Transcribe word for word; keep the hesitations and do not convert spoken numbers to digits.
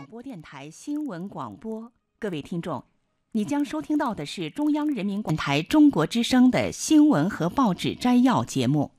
播电台新闻广播，各位听众，你将收听到的是中央人民广播电台中国之声的新闻和报纸摘要节目。